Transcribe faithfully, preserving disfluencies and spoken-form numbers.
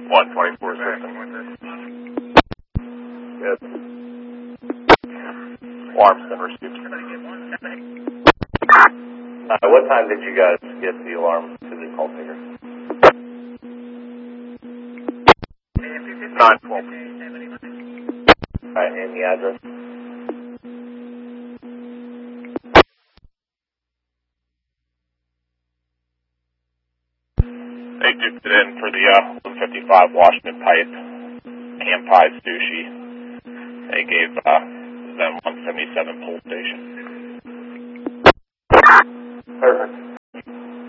one twenty-four system. Good. Alarm's been received. Uh, what time did you guys get the alarm to the call taker? nine twelve. Alright, and the address? They duped it in for the uh, one fifty-five Washington Pipe, Ham Pie Sushi. They gave uh, them one seventy-seven Pole Station. Perfect.